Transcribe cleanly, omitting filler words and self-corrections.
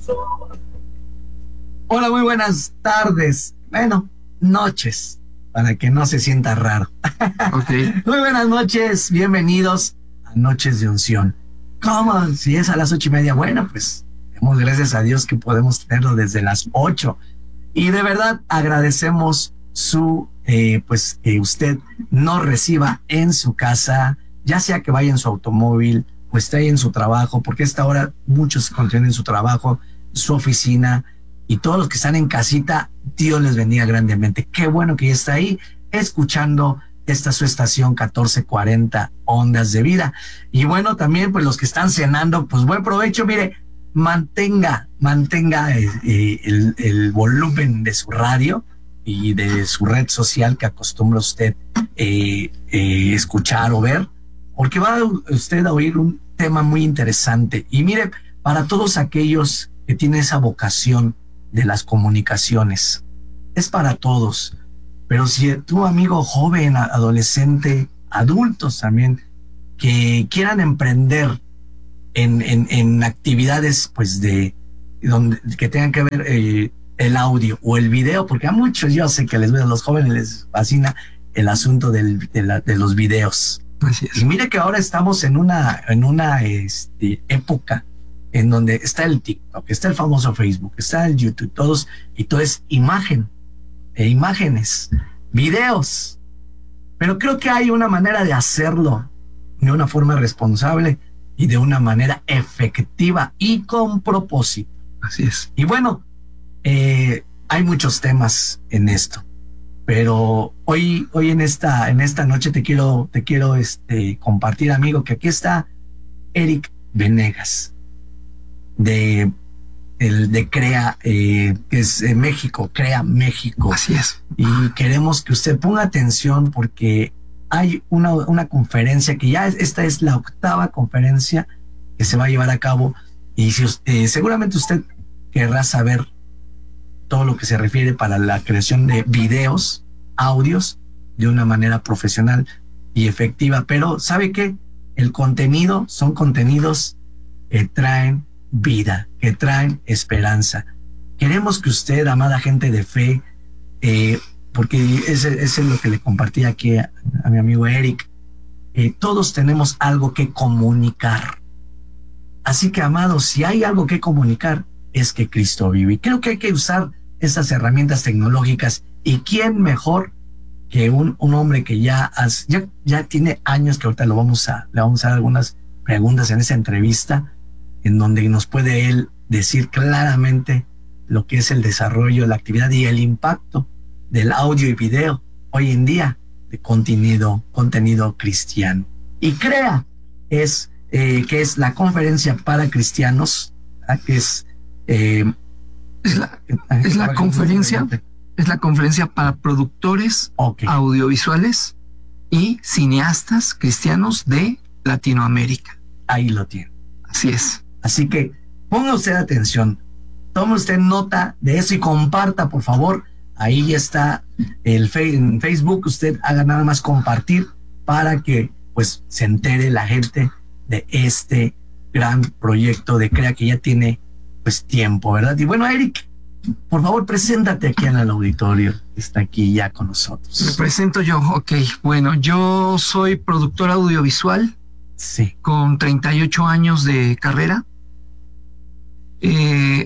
Hola, muy buenas tardes. Bueno, noches, para que no se sienta raro. Okay. Muy buenas noches, bienvenidos a Noches de Unción. ¿Cómo? Si es a las 8:30, bueno, pues demos gracias a Dios que podemos tenerlo desde las 8. Y de verdad agradecemos pues que usted nos reciba en su casa, ya sea que vaya en su automóvil o esté ahí en su trabajo, porque a esta hora muchos se encuentran en su trabajo, su oficina, y todos los que están en casita, Dios les bendiga grandemente. Qué bueno que ya está ahí escuchando esta su estación 1440 Ondas de Vida. Y bueno, también pues los que están cenando, pues buen provecho. Mire, mantenga el volumen de su radio y de su red social que acostumbra usted escuchar o ver, porque va usted a oír un tema muy interesante. Y mire, para todos aquellos que tienen esa vocación de las comunicaciones, es para todos. Pero si tu amigo joven, adolescente, adultos también, que quieran emprender en actividades pues donde que tengan que ver el audio o el video, porque a muchos yo sé que a los jóvenes les fascina el asunto de los videos. Así es. Y mire que ahora estamos en una época en donde está el TikTok, está el famoso Facebook, está el YouTube, y todo es imágenes, videos. Pero creo que hay una manera de hacerlo de una forma responsable y de una manera efectiva y con propósito. Así es. Y bueno, hay muchos temas en esto, pero hoy en esta noche te quiero compartir, amigo, que aquí está Eric Venegas de Crea, que es México, Crea México. Así es. Y queremos que usted ponga atención porque hay una conferencia que esta es la 8ª conferencia que se va a llevar a cabo, y seguramente usted querrá saber todo lo que se refiere para la creación de videos, audios, de una manera profesional y efectiva. Pero ¿sabe qué? El contenido son contenidos que traen vida, que traen esperanza. Queremos que usted, amada gente de fe, porque ese es lo que le compartí aquí a mi amigo Eric, todos tenemos algo que comunicar. Así que, amados, si hay algo que comunicar, es que Cristo vive. Y creo que hay que usar estas herramientas tecnológicas, y quién mejor que un hombre que ya tiene años, que ahorita le vamos a dar algunas preguntas en esa entrevista, en donde nos puede él decir claramente lo que es el desarrollo, la actividad y el impacto del audio y video hoy en día de contenido cristiano. Y Crea que es la conferencia para cristianos, que es la conferencia para productores audiovisuales y cineastas cristianos de Latinoamérica. Ahí lo tiene. Así es. Así que ponga usted atención, tome usted nota de eso y comparta, por favor. Ahí ya está en Facebook. Usted haga nada más compartir para que pues se entere la gente de este gran proyecto de Crea, que ya tiene pues tiempo, ¿verdad? Y bueno, Eric, por favor, preséntate aquí en el auditorio, está aquí ya con nosotros. Me presento yo. Ok, bueno, yo soy productor audiovisual. Sí. Con 38 años de carrera.